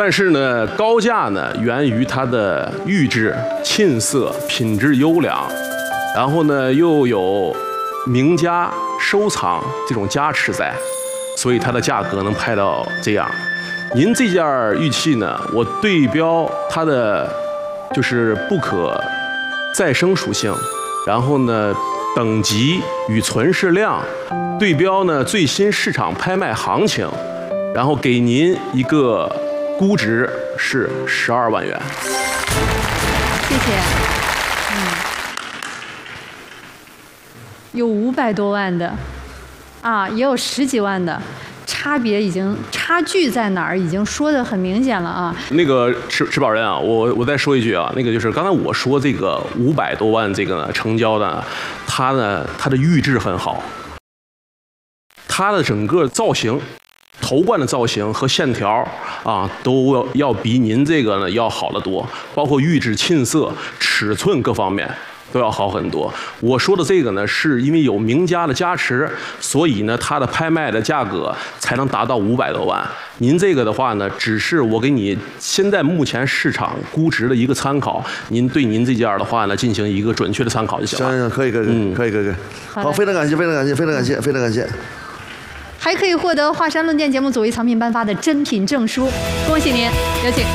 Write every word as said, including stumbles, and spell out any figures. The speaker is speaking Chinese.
但是呢，高价呢源于它的玉质、沁色、品质优良，然后呢又有名家收藏这种加持在，所以它的价格能拍到这样。您这件玉器呢，我对标它的就是不可再生属性，然后呢等级与存世量，对标呢最新市场拍卖行情，然后给您一个估值是十二万元。 谢谢。嗯，有五百多万的，啊，也有十几万的。差别已经差距在哪儿？已经说得很明显了啊。 那个持持宝人啊，我我再说一句啊，那个就是刚才我说这个五百多万这个呢成交的，它呢它的玉质很好，它的整个造型、头冠的造型和线条啊，都要要比您这个呢要好得多，包括玉质、沁色、尺寸各方面。都要好很多。我说的这个呢，是因为有名家的加持，所以呢，它的拍卖的价格才能达到五百多万。您这个的话呢，只是我给你现在目前市场估值的一个参考，您对您这件的话呢，进行一个准确的参考就行了。 行行，可以可以可以、嗯、可以可以可以。好，非常感谢，非常感谢，非常感谢，非常感谢。 还可以获得华山论剑节目组为藏品颁发的珍品证书，恭喜您，有请。